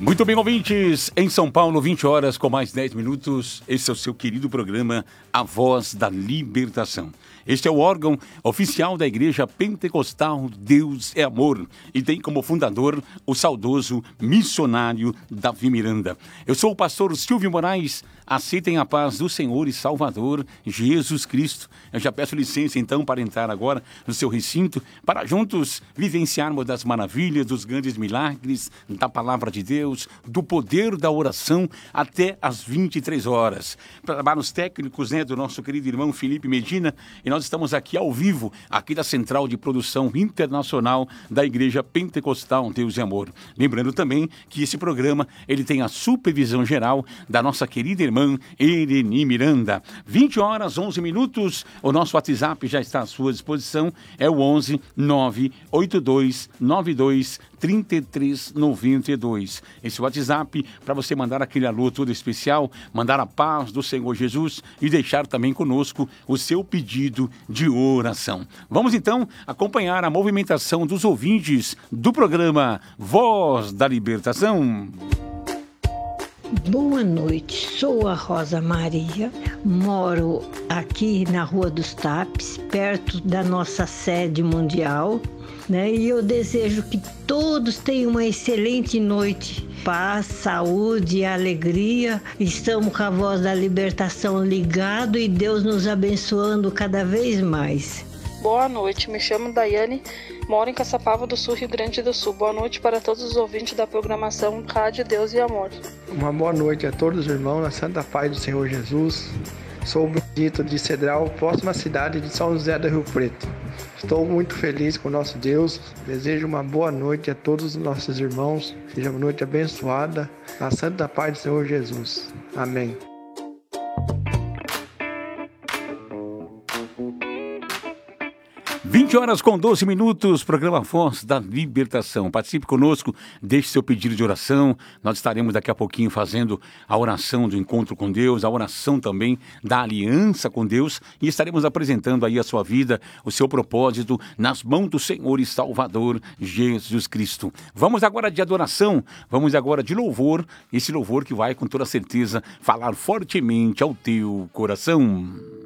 Muito bem, ouvintes, em São Paulo, 20 horas com mais 10 minutos, esse é o seu querido programa A Voz da Libertação. Este é o órgão oficial da Igreja Pentecostal Deus é Amor e tem como fundador o saudoso missionário Davi Miranda. Eu sou o pastor Silvio Moraes, aceitem a paz do Senhor e Salvador Jesus Cristo. Eu já peço licença então para entrar agora no seu recinto para juntos vivenciarmos das maravilhas, dos grandes milagres, da palavra de Deus, do poder da oração até às 23 horas. Para os técnicos do nosso querido irmão Felipe Medina, e nós estamos aqui ao vivo, aqui da Central de Produção Internacional da Igreja Pentecostal Deus e Amor. Lembrando também que esse programa ele tem a supervisão geral da nossa querida irmã Ereni Miranda. 20 horas, 11 minutos, o nosso WhatsApp já está à sua disposição, é o 11 982 92 3392. Esse WhatsApp para você mandar aquele alô todo especial, mandar a paz do Senhor Jesus e deixar também conosco o seu pedido de oração. Vamos então acompanhar a movimentação dos ouvintes do programa Voz da Libertação. Boa noite, sou a Rosa Maria, moro aqui na Rua dos Tapes, perto da nossa sede mundial, e eu desejo que todos tenham uma excelente noite, paz, saúde e alegria. Estamos com a Voz da Libertação ligado e Deus nos abençoando cada vez mais. Boa noite, me chamo Daiane, moro em Caçapava do Sul, Rio Grande do Sul. Boa noite para todos os ouvintes da programação Rádio Deus e Amor. Uma boa noite a todos os irmãos na Santa Paz do Senhor Jesus. Sou o Benedito de Cedral, próxima cidade de São José do Rio Preto. Estou muito feliz com o nosso Deus. Desejo uma boa noite a todos os nossos irmãos. Seja uma noite abençoada na Santa Paz do Senhor Jesus. Amém. Horas com 12 minutos, programa Voz da Libertação. Participe conosco, deixe seu pedido de oração. Nós estaremos daqui a pouquinho fazendo a oração do encontro com Deus, a oração também da aliança com Deus e estaremos apresentando aí a sua vida, o seu propósito nas mãos do Senhor e Salvador Jesus Cristo. Vamos agora de adoração, vamos agora de louvor, esse louvor que vai com toda certeza falar fortemente ao teu coração.